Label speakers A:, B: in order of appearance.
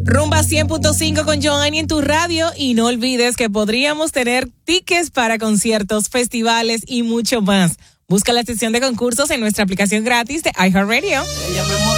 A: Rumba 100.5 con Joanny en tu radio, y no olvides que podríamos tener tickets para conciertos, festivales y mucho más. Busca la sección de concursos en nuestra aplicación gratis de iHeartRadio.